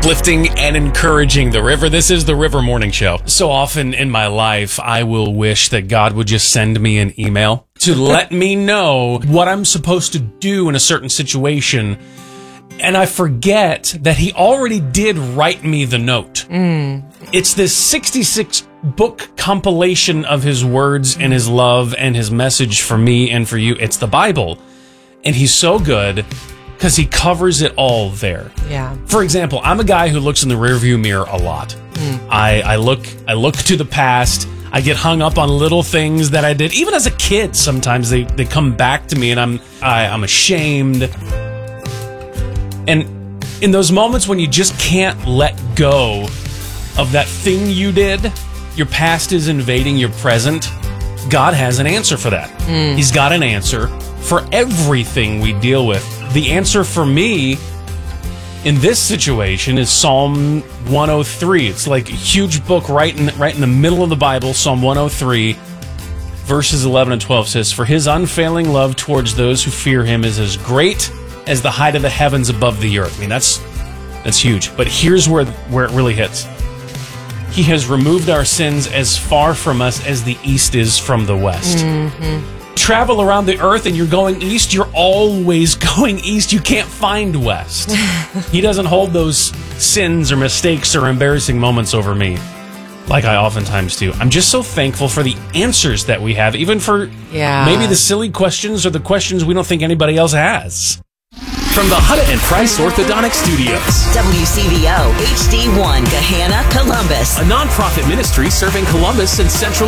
uplifting and encouraging the river. This is the River Morning Show. So often in my life, I will wish that God would just send me an email to let me know what I'm supposed to do in a certain situation. And I forget that he already did write me the note. It's this 66 book compilation of his words and his love and his message for me and for you. It's the Bible. And he's so good because he covers it all there. Yeah. For example, I'm a guy who looks in the rearview mirror a lot. I look to the past. I get hung up on little things that I did. Even as a kid, sometimes they come back to me and I'm ashamed. And in those moments when you just can't let go of that thing you did, your past is invading your present, God has an answer for that. He's got an answer for everything we deal with. The answer for me in this situation is Psalm 103. It's like a huge book right in the middle of the Bible. Psalm 103, verses 11 and 12 says, "For his unfailing love towards those who fear him is as great as the height of the heavens above the earth." I mean, that's huge. But here's where it really hits. He has removed our sins as far from us as the east is from the west. Travel around the earth and you're going east, you're always going east. You can't find west. He doesn't hold those sins or mistakes or embarrassing moments over me like I oftentimes do. I'm just so thankful for the answers that we have, even for maybe the silly questions or the questions we don't think anybody else has. From the Hutta and Price Orthodontic Studios, WCVO HD1, Gahanna, Columbus. a nonprofit ministry serving Columbus and Central